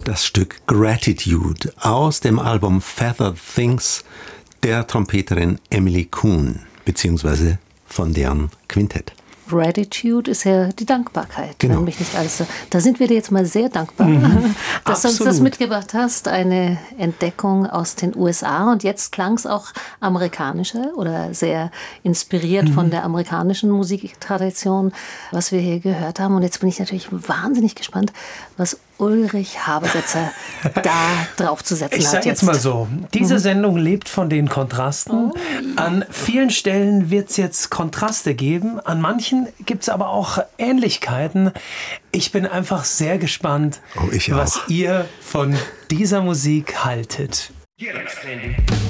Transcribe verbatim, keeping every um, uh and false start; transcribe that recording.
das Stück Gratitude aus dem Album Feathered Things der Trompeterin Emily Kuhn, beziehungsweise von deren Quintett. Gratitude ist ja die Dankbarkeit, genau. Wenn mich nicht alles so. Da sind wir dir jetzt mal sehr dankbar, mhm, dass du uns das mitgebracht hast. Eine Entdeckung aus den U S A und jetzt klang es auch amerikanischer oder sehr inspiriert mhm. von der amerikanischen Musiktradition, was wir hier gehört haben. Und jetzt bin ich natürlich wahnsinnig gespannt, was Ulrich Habersetzer da drauf zu setzen hat. Ich sag jetzt mal so, diese mhm. Sendung lebt von den Kontrasten. Oh. An vielen Stellen wird es jetzt Kontraste geben, an manchen gibt es aber auch Ähnlichkeiten. Ich bin einfach sehr gespannt, oh, ich was auch. ihr von dieser Musik haltet. Get up, Sandy.